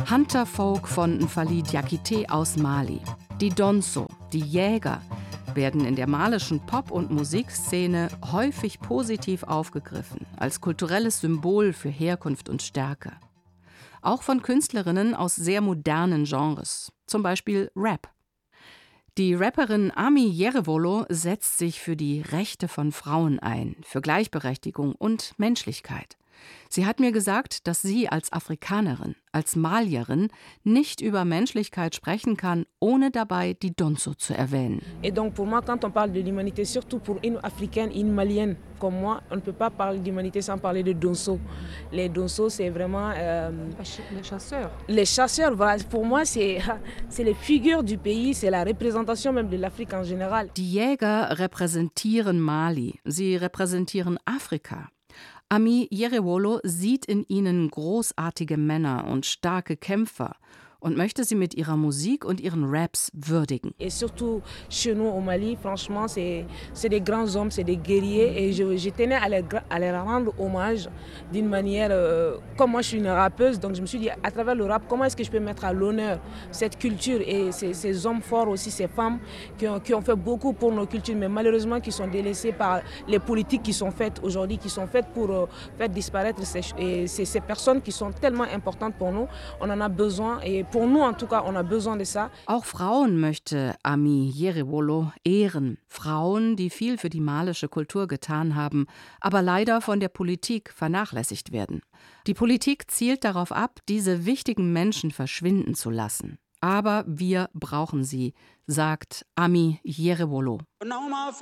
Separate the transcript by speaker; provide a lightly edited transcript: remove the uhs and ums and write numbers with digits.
Speaker 1: Hunter-Folk von N'Fally Diakité aus Mali. Die Donso, die Jäger, werden in der malischen Pop- und Musikszene häufig positiv aufgegriffen, als kulturelles Symbol für Herkunft und Stärke. Auch von Künstlerinnen aus sehr modernen Genres, zum Beispiel Rap. Die Rapperin Ami Yerewolo setzt sich für die Rechte von Frauen ein, für Gleichberechtigung und Menschlichkeit. Sie hat mir gesagt, dass sie als Afrikanerin, als Malierin nicht über Menschlichkeit sprechen kann, ohne dabei die Donso zu erwähnen.
Speaker 2: Et donc pour moi, quand on parle de l'humanité, surtout pour une Africaine, une Malienne comme moi, on ne peut pas parler d'humanité sans parler de Donso. Les Donso, c'est vraiment les chasseurs. Les chasseurs, voilà, pour moi, c'est les figures du pays, c'est la représentation même de l'Afrique en général.
Speaker 1: Die Jäger repräsentieren Mali, sie repräsentieren Afrika. Ami Yerewolo sieht in ihnen großartige Männer und starke Kämpfer und möchte sie mit ihrer Musik und ihren Raps würdigen.
Speaker 2: Et surtout chez nous au Mali, franchement, c'est des grands hommes, c'est des guerriers et je tenais à leur rendre hommage d'une manière, comme moi je suis une rappeuse, donc je me suis dit à travers le rap, comment est-ce que je peux mettre à l'honneur cette culture et ces hommes forts aussi, ces femmes qui ont fait beaucoup pour nos cultures, mais malheureusement qui sont délaissées par les politiques qui sont faites aujourd'hui, qui sont faites pour faire disparaître ces personnes qui sont tellement importantes pour nous. On en a besoin et pour nous, en tout cas, on a besoin de ça.
Speaker 1: Auch Frauen möchte Ami Yerewolo ehren. Frauen, die viel für die malische Kultur getan haben, aber leider von der Politik vernachlässigt werden. Die Politik zielt darauf ab, diese wichtigen Menschen verschwinden zu lassen. Aber wir brauchen sie, sagt Ami Yerewolo.